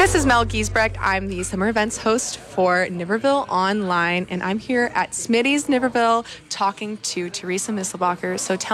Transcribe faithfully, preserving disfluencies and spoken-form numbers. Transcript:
This is Mel Giesbrecht. I'm the summer events host for Niverville Online, and I'm here at Smitty's Niverville talking to Teresa Misselbacher. So tell